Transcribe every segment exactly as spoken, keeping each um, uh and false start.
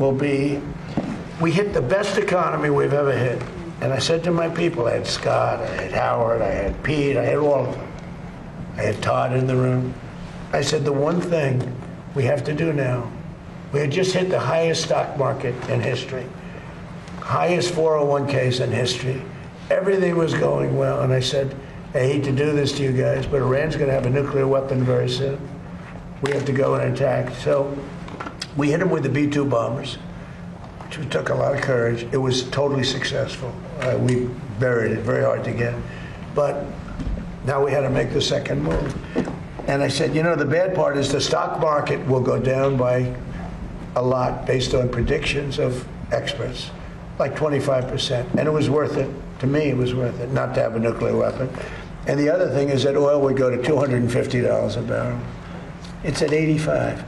will be, we hit the best economy we've ever hit. And I said to my people, I had Scott, I had Howard, I had Pete, I had all of them. I had Todd in the room. I said, the one thing we have to do now, we had just hit the highest stock market in history, highest four oh one Ks in history. Everything was going well. And I said, I hate to do this to you guys, but Iran's going to have a nuclear weapon very soon. We have to go and attack. So we hit them with the B two bombers, which took a lot of courage. It was totally successful. Uh, we buried it, very hard to get. But now we had to make the second move. And I said, you know, the bad part is the stock market will go down by a lot based on predictions of experts, like twenty-five percent. And it was worth it. To me, it was worth it not to have a nuclear weapon. And the other thing is that oil would go to two hundred fifty dollars a barrel. It's at eighty-five,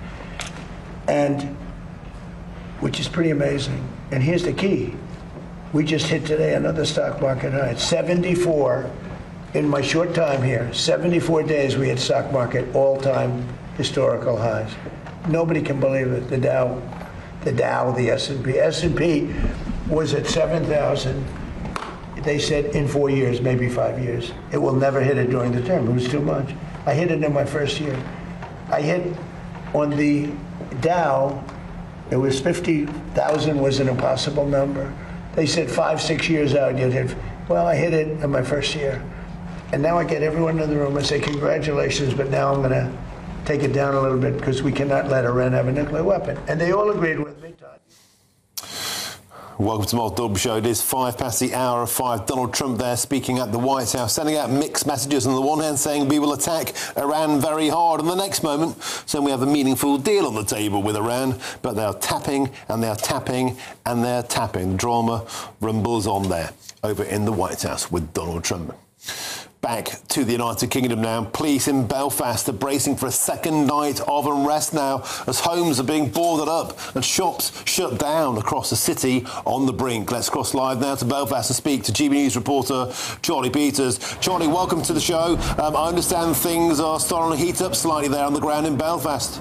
and which is pretty amazing. And here's the key. We just hit today another stock market high. seventy-four in my short time here, seventy-four days we hit stock market all-time historical highs. Nobody can believe it. The Dow, the Dow, the S and P. S and P was at seven thousand. They said in four years, maybe five years. It will never hit it during the term. It was too much. I hit it in my first year. I hit on the Dow, it was fifty thousand was an impossible number. They said five, six years out, you'd hit. Well, I hit it in my first year. And now I get everyone in the room and say, congratulations, but now I'm going to take it down a little bit because we cannot let Iran have a nuclear weapon. And they all agreed with me, Todd. Welcome to Mark Dalby Show. It is five past the hour of five. Donald Trump there speaking at the White House, sending out mixed messages. On the one hand, saying we will attack Iran very hard. And the next moment, saying we have a meaningful deal on the table with Iran. But they are tapping and they are tapping and they're tapping. The drama rumbles on there over in the White House with Donald Trump. Back to the United Kingdom now. Police in Belfast are bracing for a second night of unrest now as homes are being boarded up and shops shut down across the city on the brink. Let's cross live now to Belfast and speak to G B News reporter Charlie Peters. Charlie, welcome to the show. Um, I understand things are starting to heat up slightly there on the ground in Belfast.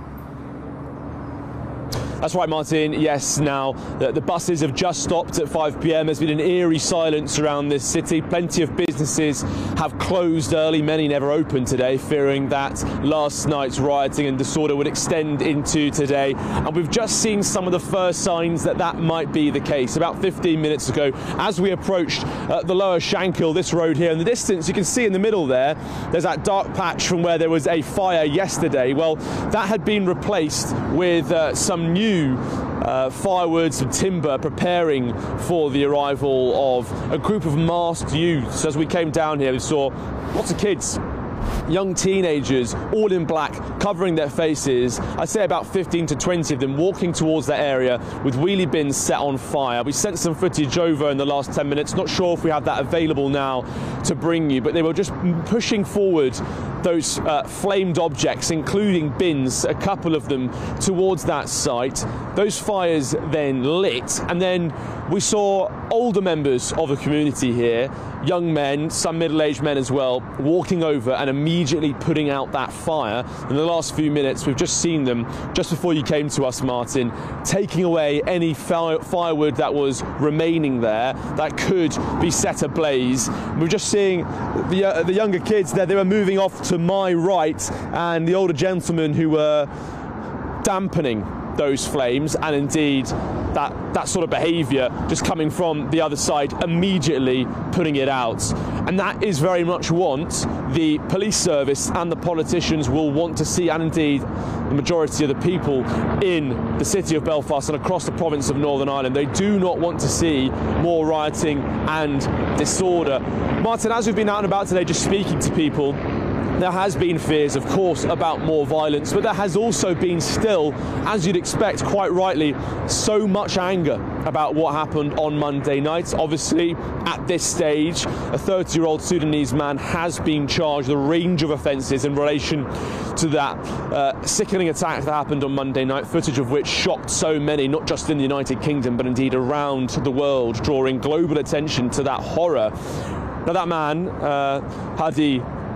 That's right, Martin. Yes, now the, the buses have just stopped at five p m There's been an eerie silence around this city. Plenty of businesses have closed early. Many never opened today, fearing that last night's rioting and disorder would extend into today. And we've just seen some of the first signs that that might be the case. About fifteen minutes ago, as we approached uh, the Lower Shankill, this road here, in the distance, you can see in the middle there, there's that dark patch from where there was a fire yesterday. Well, that had been replaced with uh, some new Uh, firewood, some timber, preparing for the arrival of a group of masked youths. As we came down here, we saw lots of kids, young teenagers, all in black, covering their faces. I'd say about fifteen to twenty of them walking towards that area with wheelie bins set on fire. We sent some footage over in the last ten minutes. Not sure if we have that available now to bring you, but they were just pushing forward those uh, flamed objects, including bins, a couple of them, towards that site. Those fires then lit, and then we saw older members of the community here, young men, some middle-aged men as well, walking over and immediately putting out that fire. In the last few minutes, we've just seen them, just before you came to us, Martin, taking away any fire firewood that was remaining there that could be set ablaze. We're just seeing the, uh, the younger kids there. They were moving off to my right, and the older gentlemen who were dampening those flames, and indeed that that sort of behaviour just coming from the other side, immediately putting it out. And that is very much what the police service and the politicians will want to see, and indeed the majority of the people in the city of Belfast and across the province of Northern Ireland. They do not want to see more rioting and disorder. Martin, as we've been out and about today just speaking to people, there has been fears, of course, about more violence, but there has also been still, as you'd expect, quite rightly, so much anger about what happened on Monday night. Obviously, at this stage, a thirty-year-old Sudanese man has been charged with a range of offences in relation to that uh, sickening attack that happened on Monday night, footage of which shocked so many, not just in the United Kingdom, but indeed around the world, drawing global attention to that horror. Now, that man, uh, Hadi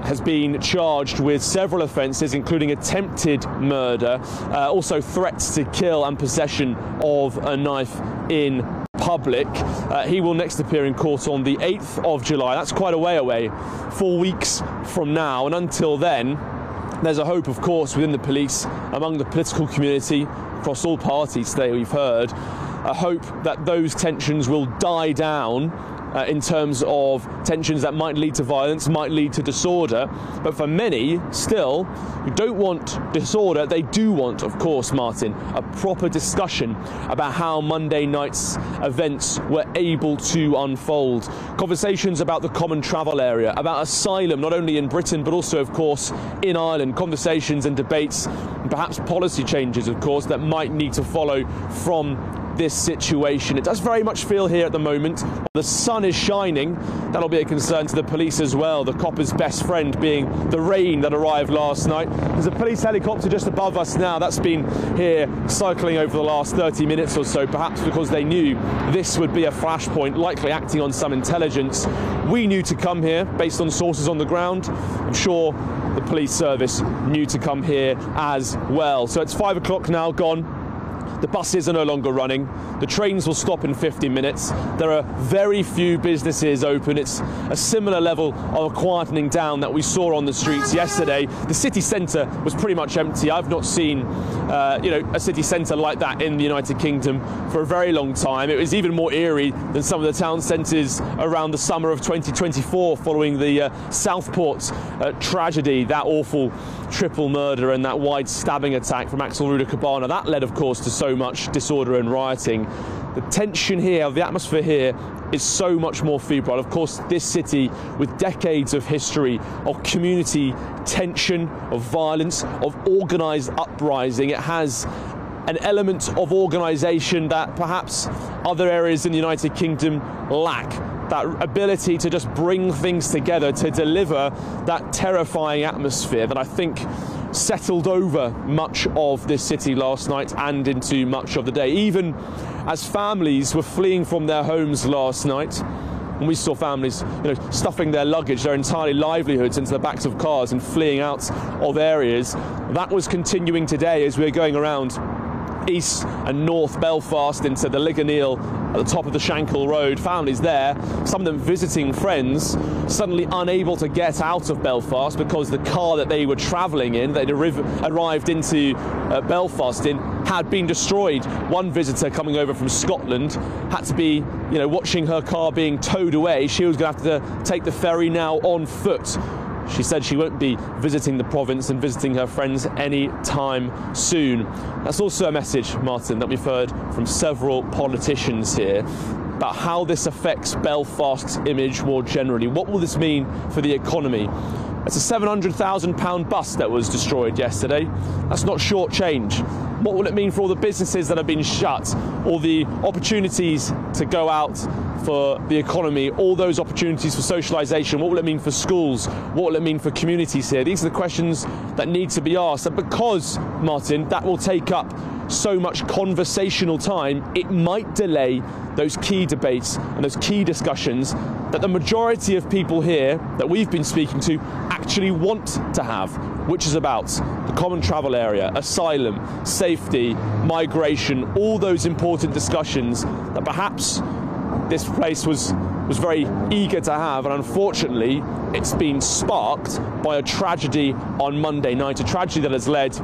has been charged with several offences, including attempted murder, uh, also threats to kill and possession of a knife in public. Uh, he will next appear in court on the eighth of July. That's quite a way away, four weeks from now. And until then, there's a hope, of course, within the police, among the political community, across all parties today we've heard, a hope that those tensions will die down uh, in terms of tensions that might lead to violence, might lead to disorder. But for many, still, who don't want disorder, they do want, of course, Martin, a proper discussion about how Monday night's events were able to unfold. Conversations about the common travel area, about asylum, not only in Britain, but also, of course, in Ireland. Conversations and debates, and perhaps policy changes, of course, that might need to follow from this situation. It does very much feel here at the moment, the sun is shining. That'll be a concern to the police as well, the copper's best friend being the rain that arrived last night. There's a police helicopter just above us now. That's been here cycling over the last thirty minutes or so, perhaps because they knew this would be a flashpoint, likely acting on some intelligence. We knew to come here based on sources on the ground. I'm sure the police service knew to come here as well. So it's five o'clock now, gone. The buses are no longer running. The trains will stop in fifty minutes. There are very few businesses open. It's a similar level of quietening down that we saw on the streets yesterday. The city centre was pretty much empty. I've not seen, uh, you know, a city centre like that in the United Kingdom for a very long time. It was even more eerie than some of the town centres around the summer of twenty twenty-four, following the uh, Southport uh, tragedy, that awful triple murder and that wide stabbing attack from Axel Ruda Cabana. That led, of course, to so much disorder and rioting. The tension here, the atmosphere here, is so much more febrile. Of course, this city, with decades of history of community tension, of violence, of organised uprising, it has an element of organisation that perhaps other areas in the United Kingdom lack. That ability to just bring things together, to deliver that terrifying atmosphere that I think settled over much of this city last night and into much of the day. Even as families were fleeing from their homes last night, and we saw families, you know, stuffing their luggage, their entire livelihoods into the backs of cars and fleeing out of areas, that was continuing today as we were going around east and north Belfast into the Ligoneel at the top of the Shankill Road. Families there, some of them visiting friends, suddenly unable to get out of Belfast because the car that they were travelling in, they'd arrived into uh, Belfast in, had been destroyed. One visitor coming over from Scotland had to be, you know, watching her car being towed away. She was going to have to take the ferry now on foot. She said she won't be visiting the province and visiting her friends any time soon. That's also a message, Martin, that we've heard from several politicians here about how this affects Belfast's image more generally. What will this mean for the economy? It's a seven hundred thousand pound bus that was destroyed yesterday. That's not short change. What will it mean for all the businesses that have been shut, all the opportunities to go out for the economy, all those opportunities for socialisation? What will it mean for schools? What will it mean for communities here? These are the questions that need to be asked. And because, Martin, that will take up so much conversational time, it might delay those key debates and those key discussions that the majority of people here that we've been speaking to actually want to have, which is about the common travel area, asylum, safety, migration, all those important discussions that perhaps this place was was very eager to have, and unfortunately it's been sparked by a tragedy on Monday night, a tragedy that has led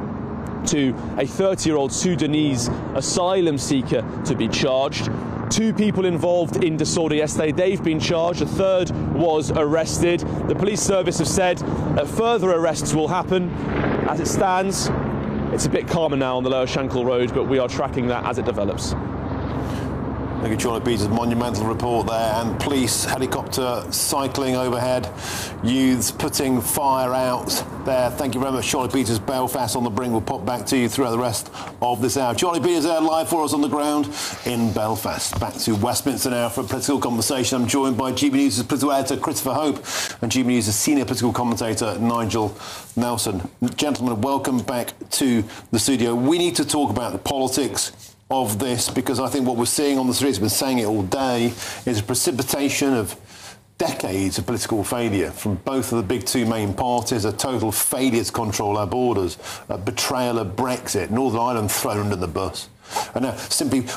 to a thirty-year-old Sudanese asylum seeker to be charged. Two people involved in disorder yesterday, they've been charged. A third was arrested. The police service have said that further arrests will happen. As it stands, it's a bit calmer now on the Lower Shankill Road, but we are tracking that as it develops. Thank you, Charlie Peters. Monumental report there. And police helicopter cycling overhead. Youths putting fire out there. Thank you very much, Charlie Peters. Belfast on the brink. We'll pop back to you throughout the rest of this hour. Charlie Peters there live for us on the ground in Belfast. Back to Westminster now for a political conversation. I'm joined by G B News' political editor Christopher Hope and G B News' senior political commentator Nigel Nelson. Gentlemen, welcome back to the studio. We need to talk about the politics of this, because I think what we're seeing on the streets, we've been saying it all day, is a precipitation of decades of political failure from both of the big two main parties, a total failure to control our borders, a betrayal of Brexit, Northern Ireland thrown under the bus. And now simply